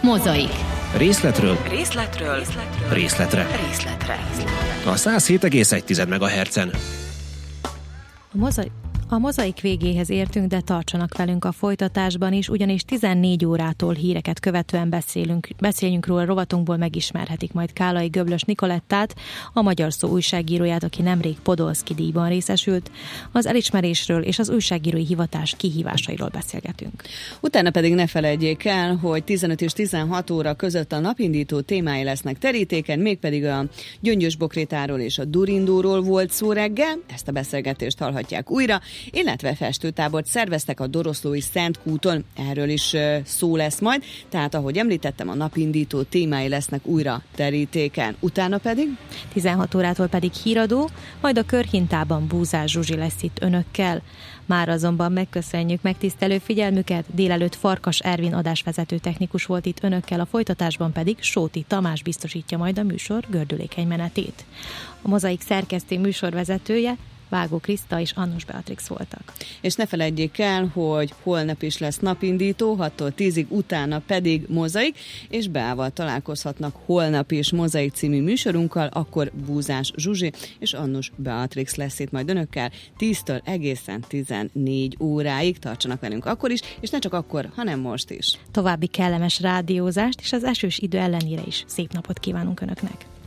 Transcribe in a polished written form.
Mozaik. Részletről Részletre. a 107,1 MHz-en. A mozaik végéhez értünk, de tartsanak velünk a folytatásban is, ugyanis 14 órától híreket követően beszéljünk róla, rovatunkból megismerhetik majd Kálai Göblös Nikolettát, a Magyar Szó újságíróját, aki nemrég Podolszky díjban részesült. Az elismerésről és az újságírói hivatás kihívásairól beszélgetünk. Utána pedig ne felejtjék el, hogy 15 és 16 óra között a napindító témái lesznek terítéken, mégpedig a gyöngyösbokrétáról és a durindóról volt szó reggel, ezt a beszélgetést hallhatják újra, illetve festőtábort szerveztek a Doroszlói Szentkúton, erről is szó lesz majd, tehát ahogy említettem, a napindító témái lesznek újra terítéken. Utána pedig 16 órától pedig híradó, majd a Körhintában Búzás Zsuzsi lesz itt önökkel. Már azonban megköszönjük megtisztelő figyelmüket, délelőtt Farkas Ervin adásvezető technikus volt itt önökkel, a folytatásban pedig Sóti Tamás biztosítja majd a műsor gördülékeny menetét. A Mozaik szerkesztő műsorvezetője Vágó Kriszta és Annus Beatrix voltak. És ne feledjék el, hogy holnap is lesz napindító, 6-tól 10-ig, utána pedig Mozaik, és Beával találkozhatnak holnap is Mozaik című műsorunkkal, akkor Búzás Zsuzsi és Annus Beatrix lesz itt majd önökkel 10-től egészen 14 óráig. Tartsanak velünk akkor is, és ne csak akkor, hanem most is. További kellemes rádiózást, és az esős idő ellenére is szép napot kívánunk önöknek.